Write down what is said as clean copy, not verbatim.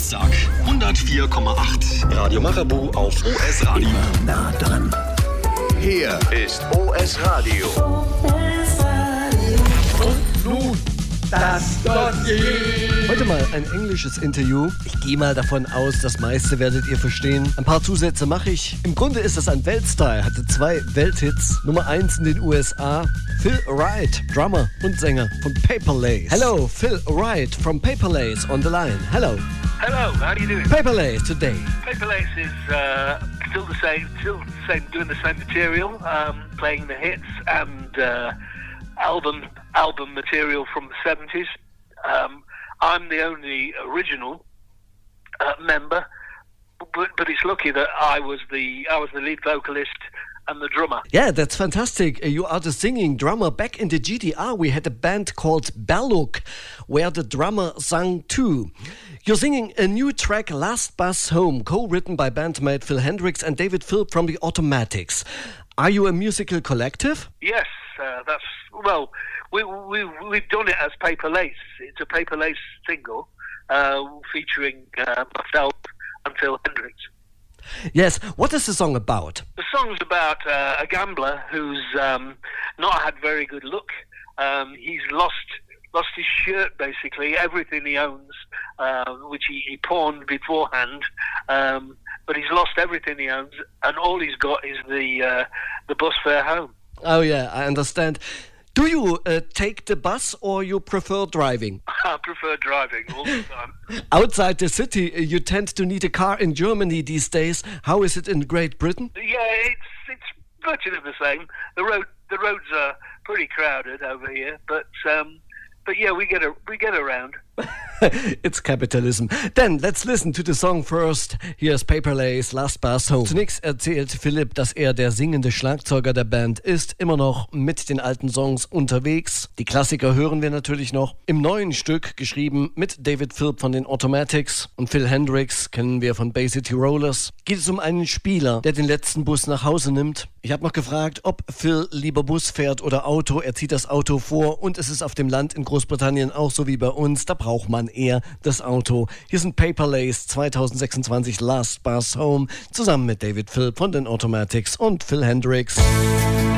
Samstag, 104,8. Radio Marabu auf OS Radio. Immer nah dran. Hier ist OS Radio. Und nun das Dossier. Heute mal ein englisches Interview. Ich gehe mal davon aus, das meiste werdet ihr verstehen. Ein paar Zusätze mache ich. Im Grunde ist es ein Weltstar. Hatte 2 Welthits. Nummer 1 in den USA. Phil Wright, Drummer und Sänger von Paper Lace. Hello, Phil Wright from Paper Lace on the line. Hello. Hello, how are you doing? Paper Lace today. Paper Lace is still the same, doing the same material, playing the hits and album material from the 70s. I'm the only original member, but it's lucky that I was the lead vocalist and the drummer. Yeah, that's fantastic. You are the singing drummer. Back in the GDR, we had a band called Balluk, where the drummer sang too. You're singing a new track, Last Bus Home, co-written by bandmate Phil Hendricks and David Philp from the Automatics. Are you a musical collective? Yes, we've done it as Paper Lace. It's a Paper Lace single featuring myself and Phil Hendricks. Yes, what is the song about? The song's about a gambler who's not had very good luck. He's lost his shirt, basically, everything he owns, which he pawned beforehand. But he's lost everything he owns, and all he's got is the bus fare home. Oh yeah, I understand. Do you take the bus or you prefer driving? I prefer driving all the time. Outside the city, you tend to need a car in Germany these days. How is it in Great Britain? Yeah, it's virtually the same. The roads are pretty crowded over here, but yeah, we get around. It's capitalism. Then let's listen to the song first. Here's Paper Lace, Last Bus Home. Zunächst erzählt Philipp, dass er der singende Schlagzeuger der Band ist, immer noch mit den alten Songs unterwegs. Die Klassiker hören wir natürlich noch. Im neuen Stück, geschrieben mit David Philp von den Automatics und Phil Hendricks, kennen wir von Bay City Rollers, geht es um einen Spieler, der den letzten Bus nach Hause nimmt. Ich habe noch gefragt, ob Phil lieber Bus fährt oder Auto. Er zieht das Auto vor und es ist auf dem Land in Großbritannien auch so wie bei uns. Da braucht man eher das Auto. Hier sind Paper Lace 2026 Last Bus Home zusammen mit David Philp von den Automatics und Phil Hendricks.